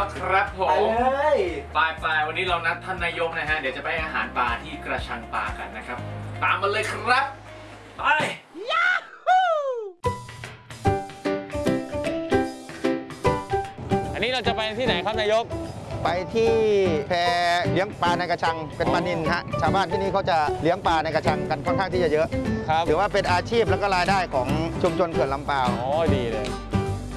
แล้วครับผไปมเลยไปวันนี้เรานัดท่านนายกนะฮะเดี๋ยวจะไปอาหารปลาที่กระชังปลากันนะครับตามมาเลยครับไปอันนี้เราจะไปที่ไหนครับนายกไปที่แพเลี้ยงปลาในกระชังเป็นปลานิลฮะชาวบ้านที่นี่เขาจะเลี้ยงปลาในกระชังกันค่อนข้างที่จะเยอะครับถือว่าเป็นอาชีพแล้วก็รายได้ของชุมชนเขื่อนลำปาวอ๋อดีเลย